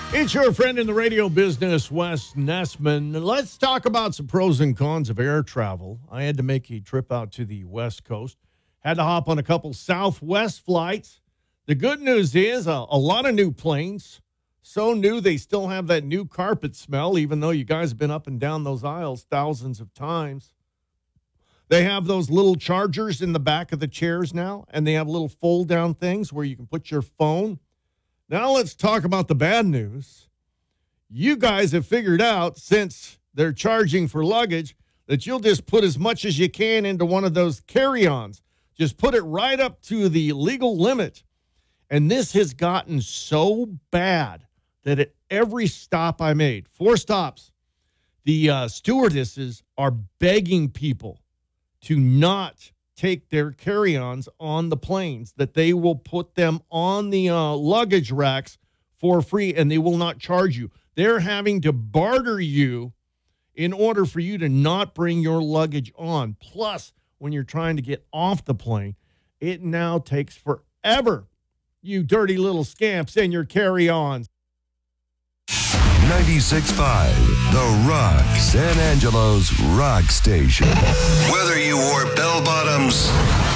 It's your friend in the radio business, Wes Nessman. Let's talk about some pros and cons of air travel. I had to make a trip out to the West Coast. Had to hop on a couple Southwest flights. The good news is a lot of new planes. So new they still have that new carpet smell, even though you guys have been up and down those aisles thousands of times. They have those little chargers in the back of the chairs now, and they have little fold-down things where you can put your phone. Now let's talk about the bad news. You guys have figured out, since they're charging for luggage, that you'll just put as much as you can into one of those carry-ons. Just put it right up to the legal limit. And this has gotten so bad that at every stop I made, 4 stops, the stewardesses are begging people to not take their carry-ons on the planes, that they will put them on the luggage racks for free, and they will not charge you. They're having to barter you in order for you to not bring your luggage on. Plus, when you're trying to get off the plane, it now takes forever. You dirty little scamps and your carry-ons. 96.5, The Rock, San Angelo's rock station. Whether you wore bell bottoms